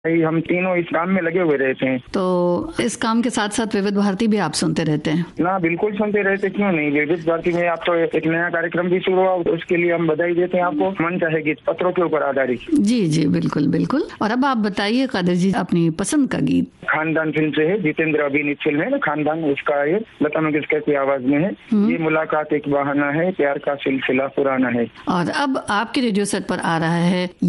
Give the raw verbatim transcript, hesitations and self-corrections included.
हम तीनों इस काम में लगे हुए रहते हैं। तो इस काम के साथ साथ विविध भारती भी आप सुनते रहते हैं? ना, बिल्कुल सुनते रहते, क्यों नहीं। विविध भारती में आप तो एक नया कार्यक्रम भी शुरू हुआ, तो उसके लिए हम बधाई देते हैं आपको। मन चाहे पत्रों के ऊपर आधारित। जी जी बिल्कुल बिल्कुल। और अब आप बताइए कादिर जी अपनी पसंद का गीत। खानदान फिल्म से है, जितेंद्र अभिनीत फिल्म है ना खानदान, उसका है, लता मंगेशकर की आवाज में है। ये मुलाकात एक बहाना है, प्यार का सिलसिला पुराना है। और अब आपके रेडियो सेट पर आ रहा है